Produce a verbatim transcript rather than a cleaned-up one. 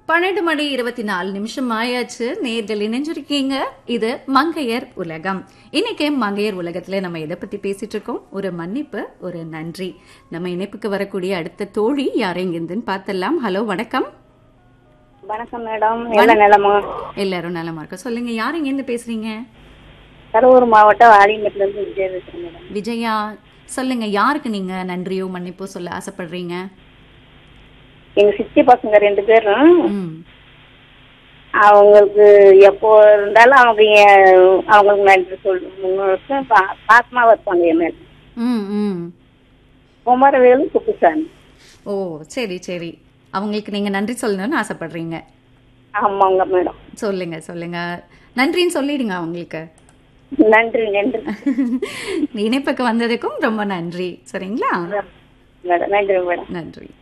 பன்னெண்டு மணி இருபத்தி நாலு நிமிஷம் ஆயாச்சு. நேர்கள் இணைஞ்சிருக்கீங்க. இது மங்கையர் உலகம். இன்னைக்கு மங்கையர் உலகத்துல நம்ம எதை பத்தி பேசிட்டு இருக்கோம்? ஒரு மன்னிப்பு, ஒரு நன்றி. நம்ம இணைப்புக்கு வரக்கூடிய அடுத்த தோழி யாரை இங்கிருந்துன்னு பார்த்தலாம். ஹலோ, வணக்கம். வணக்கம் மேடம். என்ன நிலமா? எல்லாரும் நலமா இருக்கோம். சொல்லுங்க, யார் இங்கிருந்து பேசுறீங்க? கரூர் மாவட்டம் ஆலிங்கத்துல இருந்து விஜயா பேசுறேன் மேடம். விஜயா, சொல்லுங்க, யாருக்கு நீங்க நன்றியோ மன்னிப்போ சொல்ல ஆசைப்படுறீங்க? எங்க சித்தி பசங்க ரெண்டு பேரும் ம் அவங்களுக்கு எப்போ இருந்தாலும் அவங்க என்- அவங்களுக்கு நன்றி சொல்லணும். பாசமா வைப்பாங்க என் மேல. ம் ம் குமரவேலு குப்புசாமி. ஓ, சரி சரி. அவங்களுக்கு நீங்க நன்றி சொல்லணும்னு ஆசைப்படுறீங்க. ஆமாங்க மேடம். சொல்லுங்க சொல்லுங்க, நன்றின்னு சொல்லிடுங்க அவங்களுக்கு. நன்றி நன்றி இணைப்புக்கு வந்ததுக்கும் ரொம்ப நன்றி. சரிங்களா? மேடம். நன்றி மேடம். நன்றி.